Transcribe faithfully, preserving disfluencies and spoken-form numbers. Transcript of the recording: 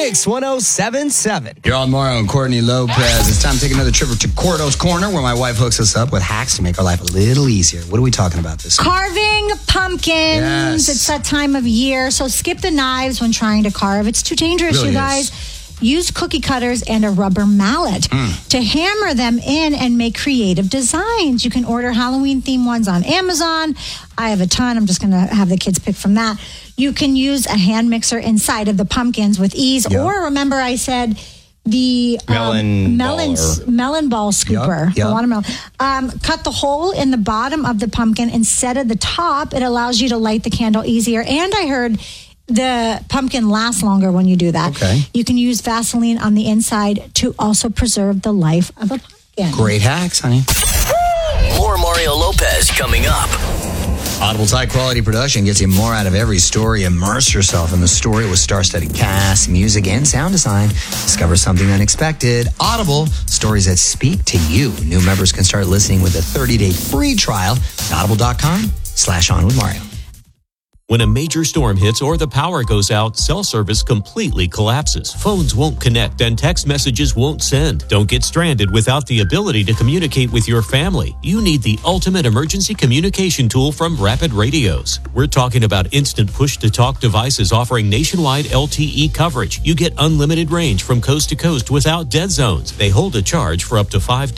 Mix one oh seven point seven. You're on Mario and Courtney Lopez. It's time to take another trip to Cordo's Corner, where my wife hooks us up with hacks to make our life a little easier. What are we talking about this week? Carving pumpkins. Yes. It's that time of year. So skip the knives when trying to carve. It's too dangerous, Really you guys. is. Use cookie cutters and a rubber mallet Mm. to hammer them in and make creative designs. You can order Halloween-themed ones on Amazon. I have a ton. I'm just going to have the kids pick from that. You can use a hand mixer inside of the pumpkins with ease. Yep. Or remember I said the um, Melon melon, ball or- melon ball scooper, Yep, yep. the watermelon. Um, cut the hole in the bottom of the pumpkin instead of the top. It allows you to light the candle easier. And I heard the pumpkin lasts longer when you do that. Okay. You can use Vaseline on the inside to also preserve the life of a pumpkin. Great hacks, honey. More Mario Lopez coming up. Audible's high-quality production gets you more out of every story. Immerse yourself in the story with star-studded cast, music, and sound design. Discover something unexpected. Audible, stories that speak to you. New members can start listening with a thirty-day free trial at audible.com slash on with Mario. When a major storm hits or the power goes out, cell service completely collapses. Phones won't connect and text messages won't send. Don't get stranded without the ability to communicate with your family. You need the ultimate emergency communication tool from Rapid Radios. We're talking about instant push-to-talk devices offering nationwide L T E coverage. You get unlimited range from coast to coast without dead zones. They hold a charge for up to five days.